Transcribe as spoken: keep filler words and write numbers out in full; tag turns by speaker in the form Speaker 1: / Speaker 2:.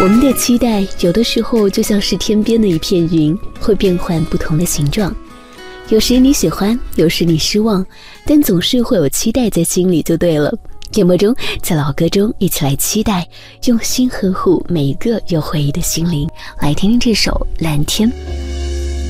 Speaker 1: 我们的期待有的时候就像是天边的一片云，会变换不同的形状。有时你喜欢，有时你失望，但总是会有期待在心里就对了。节目中，在老歌中一起来期待，用心呵护每一个有回忆的心灵。来听听这首《蓝天》。